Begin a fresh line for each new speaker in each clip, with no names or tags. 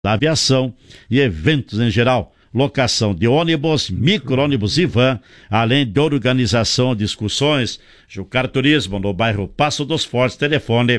da aviação e eventos em geral. Locação de ônibus, micro-ônibus e van, além de organização de excursões. Jucar Turismo, no bairro Passo dos Fortes, telefone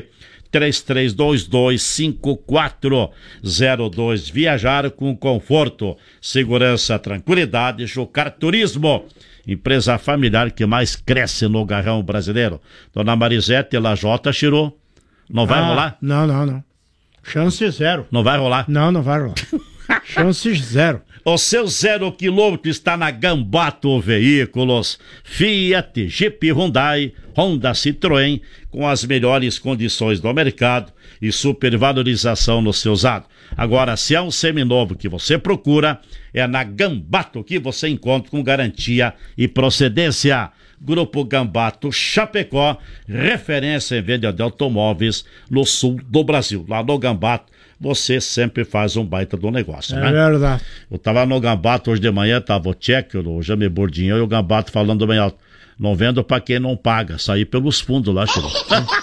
3322-5402. Viajar com conforto, segurança, tranquilidade. Jucar Turismo, empresa familiar que mais cresce no garrão brasileiro. Dona Marisete Lajota Chiru, não vai rolar?
Não. Chance zero.
Não vai rolar?
Não vai rolar. Chance zero.
O seu 0 quilômetro está na Gambato Veículos. Fiat, Jeep, Hyundai, Honda, Citroën, com as melhores condições do mercado e supervalorização no seu usado. Agora, se é um seminovo que você procura, é na Gambato que você encontra com garantia e procedência. Grupo Gambato Chapecó, referência em venda de automóveis no sul do Brasil. Lá no Gambato, você sempre faz um baita do negócio, né?
É verdade.
Eu tava no Gambato hoje de manhã, tava o Tcheco, o Jame Bordinho e o Gambato falando bem alto. Não vendo pra quem não paga, sair pelos fundos lá, Chico.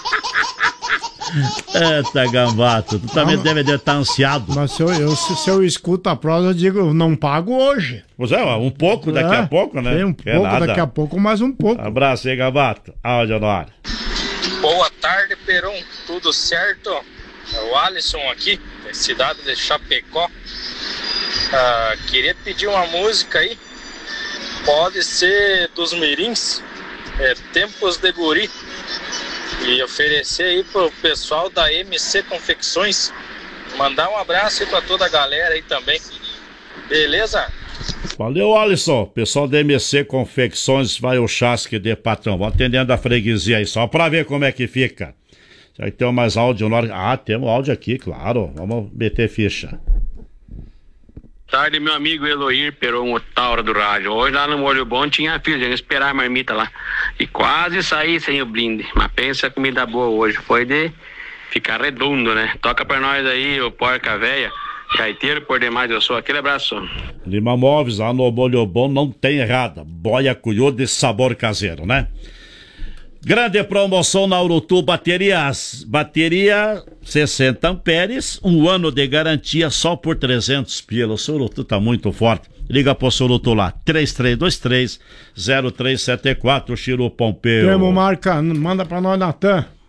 Eita, Gambato, tu também deve estar ansiado.
Mas se eu escuto a prosa, eu digo, não pago hoje.
Pois é, um pouco daqui a pouco, né?
Tem um pouco daqui a pouco, mais um pouco.
Abraço aí, Gambato. Áudio no ar.
Boa tarde, Peron. Tudo certo? É o Alisson aqui, da cidade de Chapecó. Queria pedir uma música aí. Pode ser dos Mirins, Tempos de Guri. E oferecer aí pro pessoal da MC Confecções. Mandar um abraço aí pra toda a galera aí também. Beleza?
Valeu, Alisson. Pessoal da MC Confecções, vai o chasque de patrão. Vão atendendo a freguesia aí, só pra ver como é que fica. Será que tem mais áudio? Temos áudio aqui, claro. Vamos meter ficha.
Tarde, meu amigo Eloir Peron, o Tauro do rádio. Hoje lá no Molho Bom tinha fila, tinha que esperar a marmita lá. E quase saí sem o blinde. Mas pensa comida boa hoje. Foi de ficar redondo, né? Toca pra nós aí, o Porca Véia. Caiteiro por demais, eu sou. Aquele abraço.
Lima Móveis, lá no Molho Bom, não tem errada. Boia cuiô de sabor caseiro, né? Grande promoção na Urutu Baterias. Bateria 60 amperes, 1 ano de garantia só por 300 pila. O seu Urutu tá muito forte. Liga pro seu Urutu lá, 3323-0374, Chiru Pompeu.
Temos marca, manda pra nós, Natan.